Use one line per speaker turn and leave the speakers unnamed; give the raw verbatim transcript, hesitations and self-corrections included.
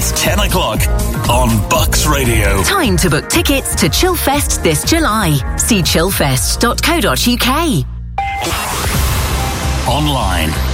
It's ten o'clock on Bucks Radio.
Time to book tickets to Chillfest this July. See chillfest dot co dot uk.
Online